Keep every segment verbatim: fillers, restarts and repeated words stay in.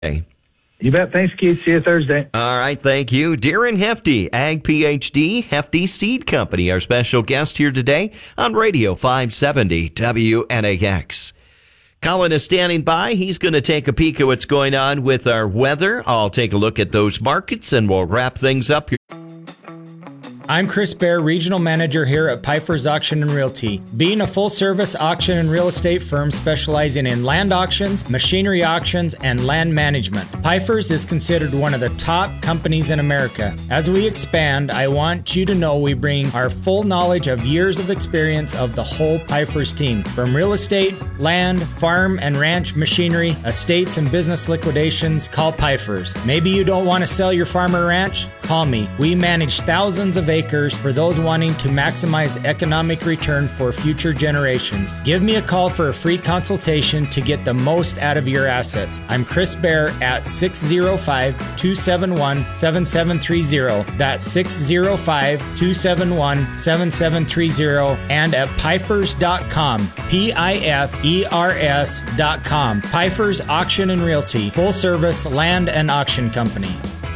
Hey. You bet. Thanks, Keith. See you Thursday. All right. Thank you. Darren Hefty, Ag PhD, Hefty Seed Company, our special guest here today on Radio five seventy W N A X. Colin is standing by. He's going to take a peek at what's going on with our weather. I'll take a look at those markets and we'll wrap things up here. I'm Chris Bear, Regional Manager here at Pfeiffer's Auction and Realty. Being a full-service auction and real estate firm specializing in land auctions, machinery auctions, and land management, Pfeiffer's is considered one of the top companies in America. As we expand, I want you to know we bring our full knowledge of years of experience of the whole Pfeiffer's team. From real estate, land, farm and ranch machinery, estates and business liquidations, call Pfeiffer's. Maybe you don't want to sell your farm or ranch? Call me. We manage thousands of acres for those wanting to maximize economic return for future generations. Give me a call for a free consultation to get the most out of your assets. I'm Chris Bear at six oh five, two seven one, seven seven three oh. That's six oh five, two seven one, seven seven three oh and at Pfeifers dot com. P I F E R S dot com. Pfeiffer's Auction and Realty, full service land and auction company.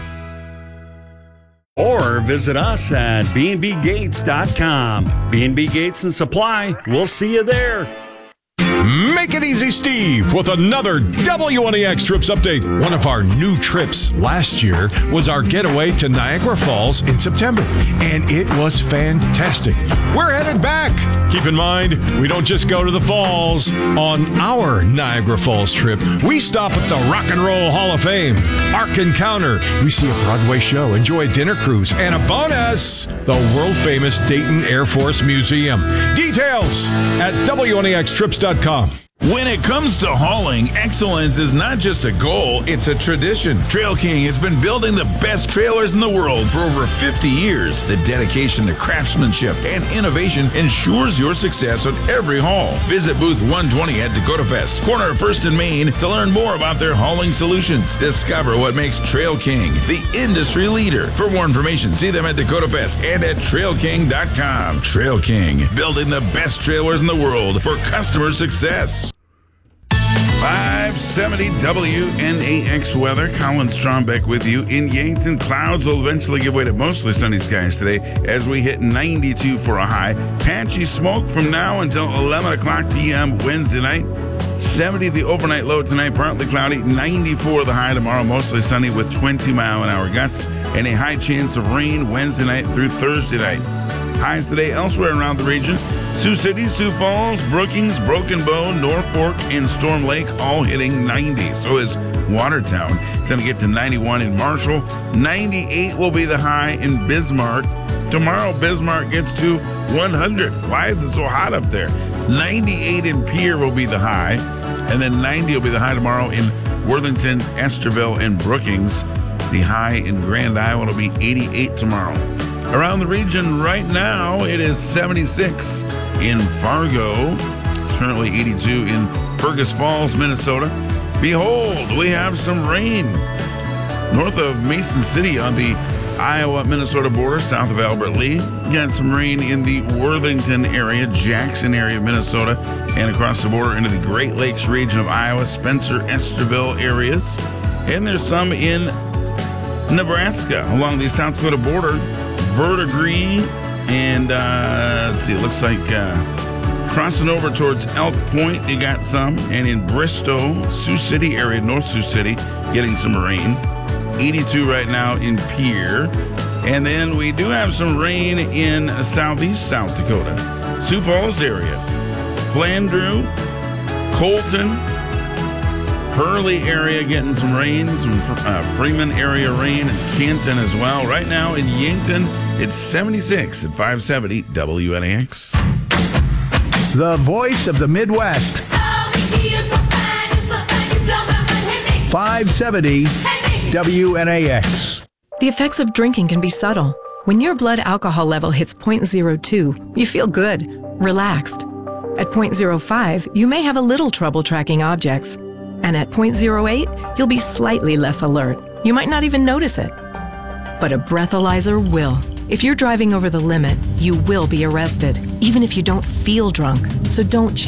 Or visit us at b and b gates dot com. B and B Gates and Supply. We'll see you there. Make it easy, Steve, with another W N A X Trips update. One of our new trips last year was our getaway to Niagara Falls in September, and it was fantastic. We're headed back. Keep in mind, we don't just go to the falls. On our Niagara Falls trip, we stop at the Rock and Roll Hall of Fame, Ark Encounter. We see a Broadway show, enjoy a dinner cruise, and a bonus, the world-famous Dayton Air Force Museum. Details at W N A X trips dot com. When it comes to hauling, excellence is not just a goal, it's a tradition. Trail King has been building the best trailers in the world for over fifty years. The dedication to craftsmanship and innovation ensures your success on every haul. Visit booth one twenty at Dakota Fest, corner of First and Main, to learn more about their hauling solutions. Discover what makes Trail King the industry leader. For more information, see them at Dakota Fest and at trail king dot com. Trail King, building the best trailers in the world for customer success. five seventy W N A X weather. Colin Strombeck with you. In Yankton, clouds will eventually give way to mostly sunny skies today as we hit ninety-two for a high. Patchy smoke from now until eleven o'clock p.m. Wednesday night. seventy the overnight low tonight, partly cloudy. ninety-four the high tomorrow, mostly sunny with twenty mile an hour gusts and a high chance of rain Wednesday night through Thursday night. Highs today elsewhere around the region. Sioux City, Sioux Falls, Brookings, Broken Bow, Norfolk, and Storm Lake all hitting ninety. So is Watertown. It's going to get to ninety-one in Marshall. ninety-eight will be the high in Bismarck. Tomorrow, Bismarck gets to one hundred. Why is it so hot up there? ninety-eight in Pierre will be the high. And then ninety will be the high tomorrow in Worthington, Esterville, and Brookings. The high in Grand Isle will be eighty-eight tomorrow. Around the region right now, it is seventy-six in Fargo, currently eighty-two in Fergus Falls, Minnesota. Behold, we have some rain north of Mason City on the Iowa-Minnesota border, south of Albert Lee. You got some rain in the Worthington area, Jackson area of Minnesota, and across the border into the Great Lakes region of Iowa, Spencer, Esterville areas. And there's some in Nebraska along the South Dakota border, Verdigris, and uh, let's see, it looks like uh, crossing over towards Elk Point, you got some, and in Bristow, Sioux City area, North Sioux City, getting some rain. eighty-two right now in Pierre. And then we do have some rain in southeast South Dakota, Sioux Falls area, Flandreau, Colton, Hurley area getting some rain, some uh, Freeman area rain, and Canton as well. Right now in Yankton, it's seventy-six at five seventy W N A X. The voice of the Midwest. five seventy W N A X. The effects of drinking can be subtle. When your blood alcohol level hits zero point zero two, you feel good, relaxed. At zero point zero five, you may have a little trouble tracking objects. And at zero point zero eight, you'll be slightly less alert. You might not even notice it. But a breathalyzer will. If you're driving over the limit, you will be arrested, even if you don't feel drunk. So don't